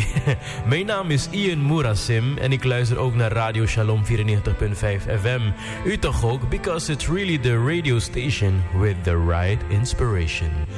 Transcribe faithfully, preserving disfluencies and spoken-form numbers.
Mijn naam is Ian Murasim en ik luister ook naar Radio Shalom vierennegentig punt vijf F M. U toch ook? Because it's really the radio station with the right inspiration.